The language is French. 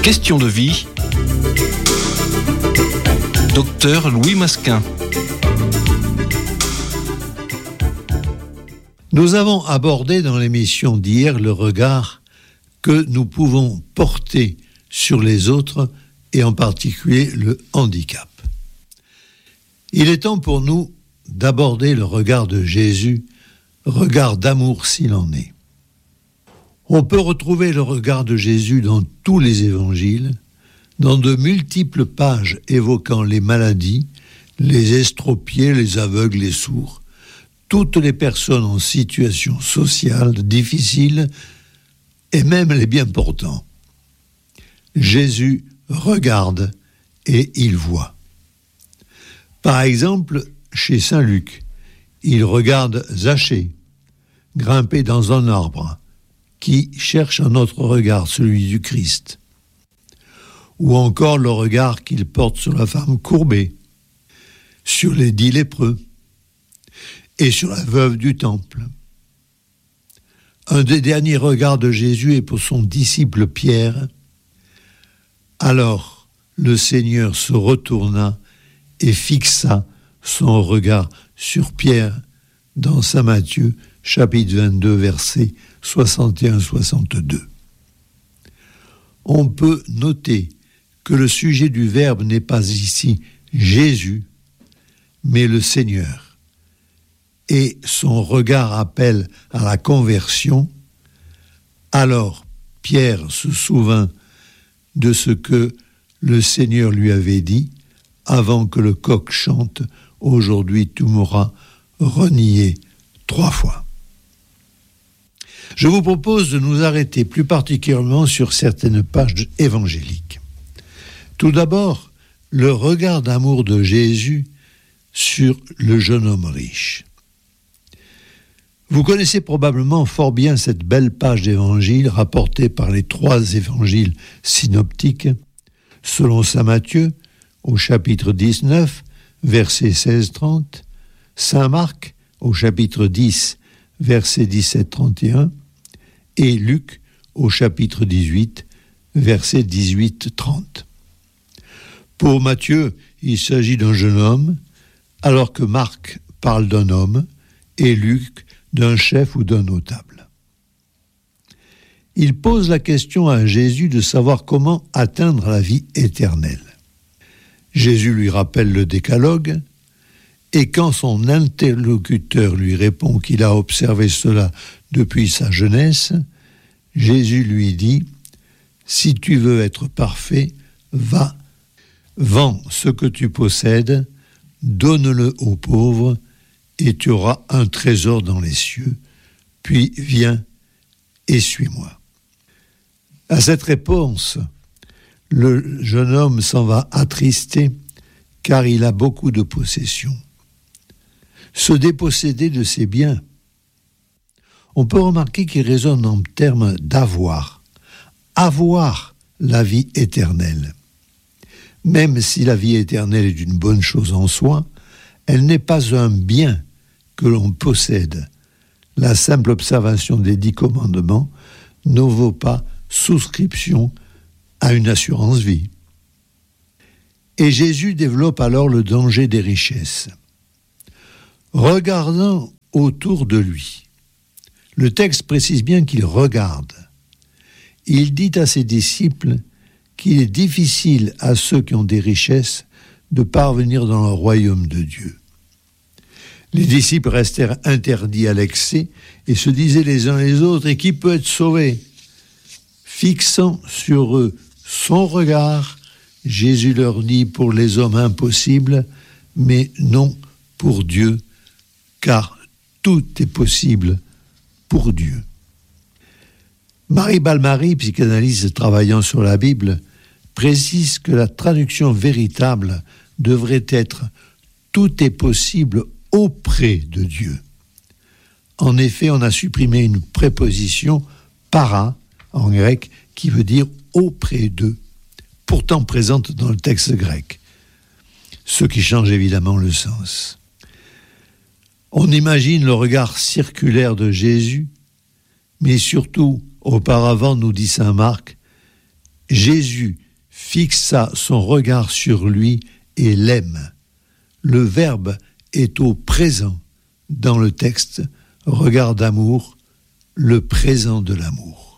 Question de vie. Docteur Louis Masquin. Nous avons abordé dans l'émission d'hier le regard que nous pouvons porter sur les autres et en particulier le handicap. Il est temps pour nous d'aborder le regard de Jésus, regard d'amour s'il en est. On peut retrouver le regard de Jésus dans tous les évangiles, dans de multiples pages évoquant les maladies, les estropiés, les aveugles, les sourds, toutes les personnes en situation sociale difficile et même les bien portants. Jésus regarde et il voit. Par exemple, chez Saint Luc, il regarde Zachée, grimpé dans un arbre, qui cherche un autre regard, celui du Christ. Ou encore le regard qu'il porte sur la femme courbée, sur les 10 lépreux, et sur la veuve du temple. Un des derniers regards de Jésus est pour son disciple Pierre. Alors le Seigneur se retourna et fixa son regard sur Pierre dans Saint Matthieu, chapitre 22, versets 61-62. On peut noter que le sujet du verbe n'est pas ici Jésus, mais le Seigneur. Et son regard appelle à la conversion. Alors Pierre se souvint de ce que le Seigneur lui avait dit avant que le coq chante « Aujourd'hui tu m'auras renié 3 fois ». Je vous propose de nous arrêter plus particulièrement sur certaines pages évangéliques. Tout d'abord, le regard d'amour de Jésus sur le jeune homme riche. Vous connaissez probablement fort bien cette belle page d'évangile rapportée par les 3 évangiles synoptiques, selon saint Matthieu, au chapitre 19, versets 16-30, saint Marc, au chapitre 10, versets 17-31, et Luc, au chapitre 18, versets 18-30. Pour Matthieu, il s'agit d'un jeune homme, alors que Marc parle d'un homme, et Luc d'un chef ou d'un notable. Il pose la question à Jésus de savoir comment atteindre la vie éternelle. Jésus lui rappelle le décalogue, et quand son interlocuteur lui répond qu'il a observé cela depuis sa jeunesse, Jésus lui dit « Si tu veux être parfait, va, vends ce que tu possèdes, donne-le aux pauvres, et tu auras un trésor dans les cieux, puis viens et suis-moi. » À cette réponse, le jeune homme s'en va attristé, car il a beaucoup de possessions. Se déposséder de ses biens. On peut remarquer qu'il résonne en termes d'avoir. Avoir la vie éternelle. Même si la vie éternelle est une bonne chose en soi, elle n'est pas un bien que l'on possède. La simple observation des 10 commandements ne vaut pas souscription à une assurance vie. Et Jésus développe alors le danger des richesses. Regardant autour de lui, le texte précise bien qu'il regarde. Il dit à ses disciples qu'il est difficile à ceux qui ont des richesses de parvenir dans le royaume de Dieu. Les disciples restèrent interdits à l'excès et se disaient les uns les autres « Et qui peut être sauvé ?» Fixant sur eux son regard, Jésus leur dit « Pour les hommes impossible, mais non pour Dieu, car tout est possible pour Dieu. » Marie Balmary, psychanalyste travaillant sur la Bible, précise que la traduction véritable devrait être « Tout est possible auprès de Dieu ». En effet, on a supprimé une préposition « para » en grec qui veut dire « auprès d'eux », pourtant présente dans le texte grec, ce qui change évidemment le sens. On imagine le regard circulaire de Jésus, mais surtout, auparavant, nous dit saint Marc, Jésus fixa son regard sur lui et l'aime. Le verbe est au présent dans le texte, regard d'amour, le présent de l'amour.